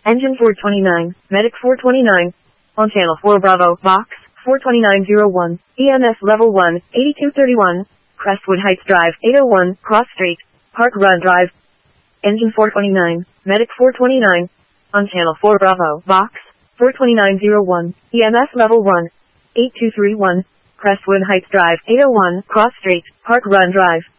Engine 429, Medic 429. On channel 4 Bravo, Box 42901, EMS level 1, 8231, Crestwood Heights Drive, 801, Cross Street, Park Run Drive. Engine 429, Medic 429. On channel 4 Bravo, Box 42901, EMS level 1, 8231, Crestwood Heights Drive, 801, Cross Street, Park Run Drive.